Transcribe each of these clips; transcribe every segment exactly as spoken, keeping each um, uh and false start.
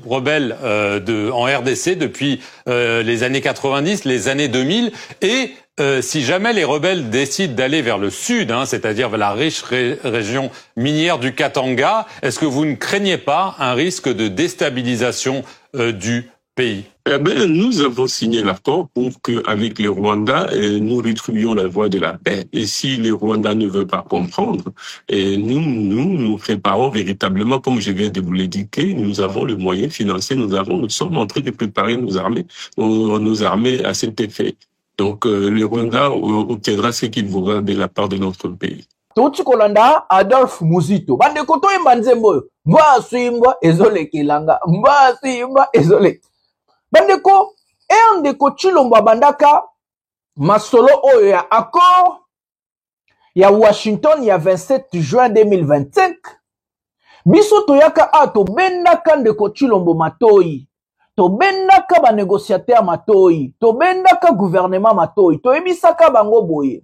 rebelles euh, de, en R D C depuis euh, les années quatre-vingt-dix, les années deux mille, et euh, si jamais les rebelles décident d'aller vers le sud, hein, c'est-à-dire vers la riche ré région minière du Katanga, est-ce que vous ne craignez pas un risque de déstabilisation euh, du pays? Eh bien, nous avons signé l'accord pour qu'avec les Rwandais, nous retrouvions la voie de la paix. Et si les Rwandais ne veulent pas comprendre, et nous, nous, nous préparons véritablement, comme je viens de vous l'indiquer, nous avons le moyen financier, nous avons, nous sommes en train de préparer nos armées, nos, nos armées à cet effet. Donc, euh, les Rwandais obtiendra ce qu'ils voudront de la part de notre pays. Toti kolanda Adolphe Muzito. Bande koto yemba nzembo. Mba suimba ezole kilanga. Mba suimba ezole. Bandeko, e ndeko Chilombo bandaka masolo oyo ya accord ya Washington ya vingt-sept juin deux mille vingt-cinq. Biso toyaka a to bendaka ndeko Chilombo matoi. To bendaka ba négociateur matoi. To bendaka gouvernement matoi. To ebisaka bango boye.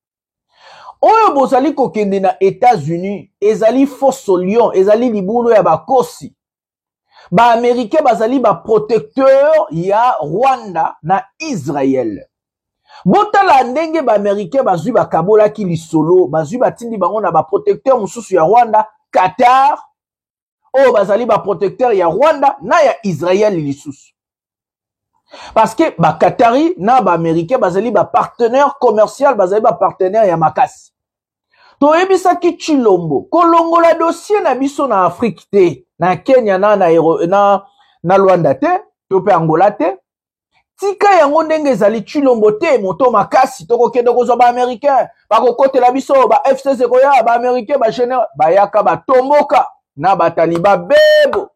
Oyo bozali kokende na États-Unis, ezali fausse lion, ezali libulu ya bakosi. Ba Américain bazali ba protecteur ya Rwanda na Israël. Botala ndenge ba Américain bazui ba kabola ki lisolo, bazui ba tindi bango na ba protecteur mususu ya Rwanda, Qatar. O bazali ba protecteur ya Rwanda na ya Israël lisusu. Parce que ba Qatari na ba Américain bazali ba partenaire commercial, bazali ba partenaire ya makasi. To ebisa ki Chilombo, kolongo la dossier na biso na Afrique te, na Kenya na na na, na Rwanda te, to pe Angola te. Tika yango ndenge ezali Chilombo te, moto makasi toko kende kozwa ba Américain, ba kokote la biso ba F C C koya ba Américain ba général, ba yaka ba tomboka na ba taliba bebo.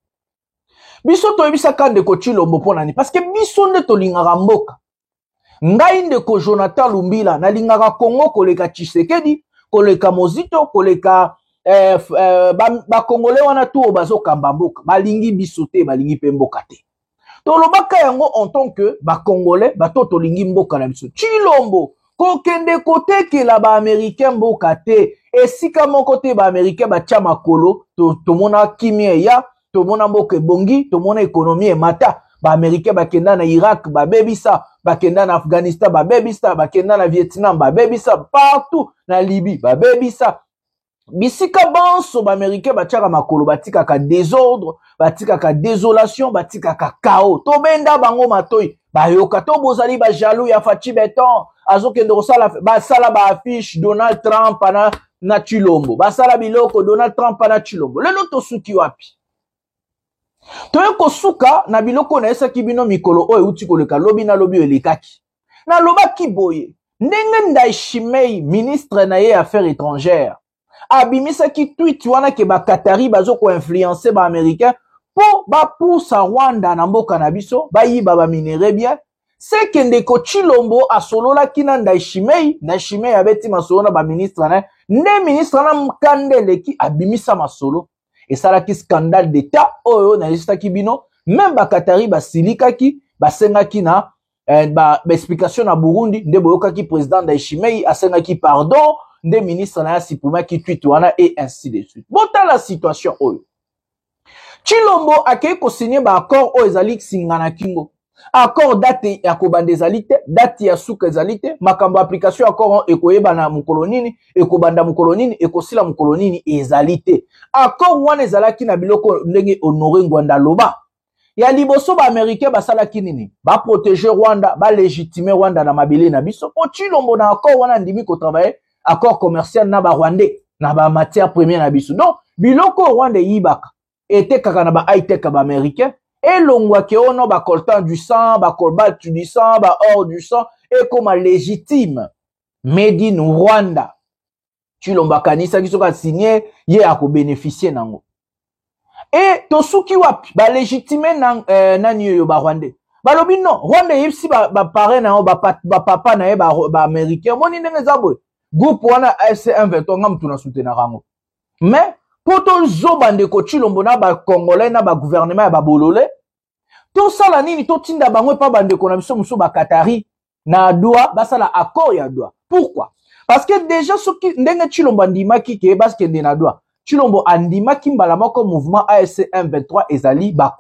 Biso to ebisa kande ko Chilombo pona ni parce que biso nde to lingaka mboka. Ngai ndeko Jonathan Lumbila na lingaka Congo koleka Tshisekedi, koleka Mozito, koleka eh, eh, ba, ba Congolais wana tu bazo kamba mboka, balingi biso te, balingi pe mboka te. To lobaka yango en tant que ba Congolais, ba to to lingi mboka na biso. Chilombo kokende kote ke la ba Américain mboka te, esika moko te ba Américain ba tia makolo, to to mona kimie ya, to mona mboka bongi, to mona économie mata. Ba Américain ba kenda na Irak, ba bebisa, ba kenda na Afghanistan, ba bebisa, ba kenda na Vietnam, ba bebisa, partout na Libye, ba bebisa. Bisika banso ba Américain ba tiaka makolo, batika ka désordre, batika ka désolation, batika ka chaos. To benda bango matoi, ba yoka to bozali ba jaloux ya Fachi Beton, azo kende kosala ba sala ba affiche Donald Trump na na Chilombo. Ba sala biloko Donald Trump na Chilombo. Lelo to suki wapi? Toye kosuka na biloko na esa kibino mikolo oyo uti koleka lobi na lobi elekaki. Na loba kiboye. Ndenge Ndayishimiye ministre na ye affaires étrangères. Abimisa ki tweet wana ke ba Qatari bazo ko influencer ba américain po ba poussa Rwanda na mboka na biso ba yiba ba minere bien. C'est que ndeko Chilombo asolola kina Ndayishimiye, Ndayishimiye abeti masolo na ba ministre na ne ministre na mkandele ki abimisa masolo. Et ça là qui scandale d'état oyo na lista kibino même ba Qatari ba silika ki ba senga ki na eh, ba, ba explication na Burundi nde boyoka ki président Ndayishimiye asenga ki pardon nde ministre na sipuma ki tweet wana et ainsi de suite. Bota la situation oyo Chilombo akei ko signer ba accord oyo ezali singana kingo accord date ya kobanda ezali te, date ya suka ezali te, makambo application accord ekoyeba na mukolonini, ekobanda mukolonini, ekosila mukolonini ezali te. Accord wana ezalaki na biloko ndenge Honoré Ngwanda loba. Ya liboso ba Américain basalaki nini? Ba protéger Rwanda, ba légitimer Rwanda na mabele na biso. Po Chilombo na accord wana ndimi ko travailler accord commercial na ba Rwandais, na ba matière première na biso. Donc biloko Rwanda yibaka ete kaka na ba high tech ba Américain. Et l'ongwa ke ono ba coltan du sang, ba cobalt du sang, ba or du sang, et comme légitime. Made in Rwanda. Chilombo kanisa kisoka signé, ye ako bénéficier nango. Et tosuki wapi, ba légitime nan, euh, nan yo ba Rwandais. Ba lobi non, Rwanda yipsi ba, ba pare na ba, ba papa na ye ba, ba américain. Moni nenge zabwe. Groupe wana F C un vingt ngam tuna soutenir rango. Mais, poto zoba ndeko Chilombo na ba Congolais na ba gouvernement ya ba bolole to sala nini to tinda bango pa bandeko na biso muso ba Qatari na Doha basala accord ya Doha. Pourquoi? Parce que déjà soki ndenge Chilombo andimaki ke baske ndena Doha Chilombo andimaki mbala moko mouvement A F C un vingt-trois ezali ba